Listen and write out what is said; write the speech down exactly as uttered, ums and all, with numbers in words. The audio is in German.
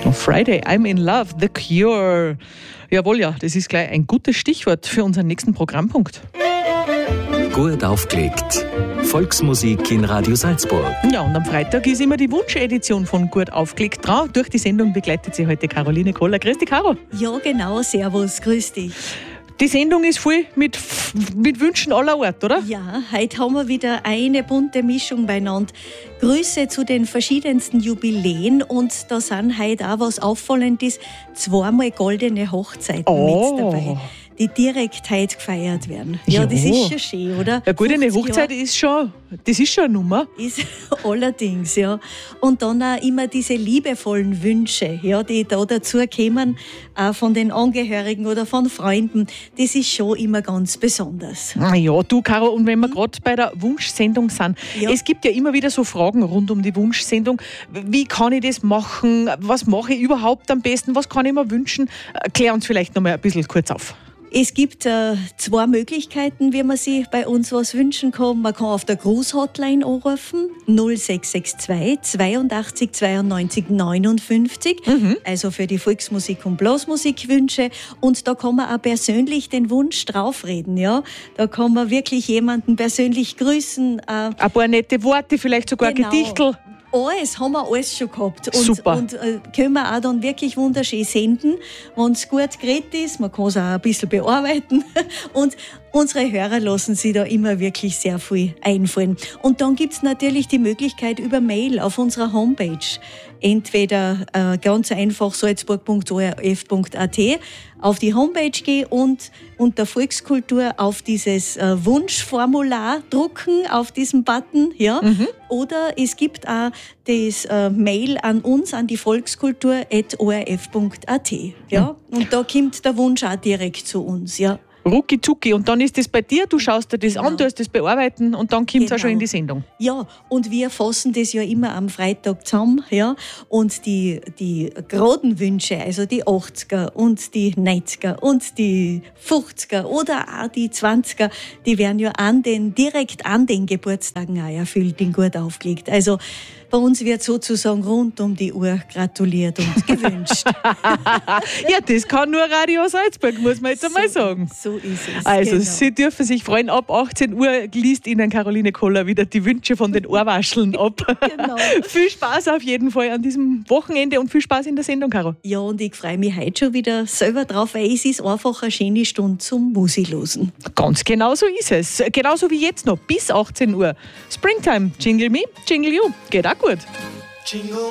Friday, I'm in love, The Cure. Jawohl, ja, das ist gleich ein gutes Stichwort für unseren nächsten Programmpunkt. Gut aufgelegt. Volksmusik in Radio Salzburg. Ja, und am Freitag ist immer die Wunschedition von Gut aufgelegt dran. Durch die Sendung begleitet sie heute Caroline Koller. Grüß dich, Caro. Ja, genau, servus, grüß dich. Die Sendung ist voll mit, mit Wünschen aller Art, oder? Ja, heute haben wir wieder eine bunte Mischung beieinander. Grüße zu den verschiedensten Jubiläen und da sind heute auch was Auffallendes, zweimal goldene Hochzeiten Oh. mit dabei, die direkt heute gefeiert werden. Ja, Ja. das ist schon schön, oder? Ja gut, eine fünfzig Hochzeit Jahre ist schon, das ist schon eine Nummer. ist allerdings, ja. Und dann auch immer diese liebevollen Wünsche, ja, die da dazu kommen, auch von den Angehörigen oder von Freunden. Das ist schon immer ganz besonders. Na ja, du, Caro, und wenn wir gerade bei der Wunschsendung sind, Ja. es gibt ja immer wieder so Fragen rund um die Wunschsendung. Wie kann ich das machen? Was mache ich überhaupt am besten? Was kann ich mir wünschen? Klär uns vielleicht noch mal ein bisschen kurz auf. Es gibt äh, zwei Möglichkeiten, wie man sich bei uns was wünschen kann. Man kann auf der Gruß-Hotline anrufen, null sechs sechs zwei zweiundachtzig zweiundneunzig neunundfünfzig, Mhm. also für die Volksmusik- und Blasmusikwünsche. Und da kann man auch persönlich den Wunsch draufreden. Ja? Da kann man wirklich jemanden persönlich grüßen. Äh, Ein paar nette Worte, vielleicht sogar Genau. Gedichtel. Alles haben wir alles schon gehabt. Und, Super. Und äh, können wir auch dann wirklich wunderschön senden, wenn es gut geredet ist. Man kann es auch ein bisschen bearbeiten. Und unsere Hörer lassen sich da immer wirklich sehr viel einfallen. Und dann gibt es natürlich die Möglichkeit über Mail auf unserer Homepage. Entweder äh, ganz einfach salzburg punkt o r f punkt a t auf die Homepage gehen und unter Volkskultur auf dieses äh, Wunschformular drucken, auf diesen Button, ja. Oder es gibt auch das äh, Mail an uns, an die volkskultur at o r f punkt a t, ja. Und da kommt der Wunsch auch direkt zu uns, ja. Rucki zucki. Und dann ist das bei dir, du schaust dir das Genau. an, du hast das bearbeiten und dann kommt es auch Genau. schon in die Sendung. Ja, und wir fassen das ja immer am Freitag zusammen, ja. Und die, die geraden Wünsche, also die achtziger und die neunziger und die fünfziger oder auch die zwanziger, die werden ja an den, direkt an den Geburtstagen auch erfüllt, in gut aufgelegt. Also bei uns wird sozusagen rund um die Uhr gratuliert und gewünscht. Ja, das kann nur Radio Salzburg, muss man jetzt einmal So- sagen. So ist es. Also, genau. Sie dürfen sich freuen, ab achtzehn Uhr liest Ihnen Caroline Koller wieder die Wünsche von den Ohrwascheln ab. Genau. Viel Spaß auf jeden Fall an diesem Wochenende und viel Spaß in der Sendung, Caro. Ja, und ich freue mich heute schon wieder selber drauf, weil es ist einfach eine schöne Stunde zum Musilosen. Ganz genau so ist es. Genauso wie jetzt noch, bis achtzehn Uhr. Springtime, Jingle Me, Jingle You. Geht auch gut.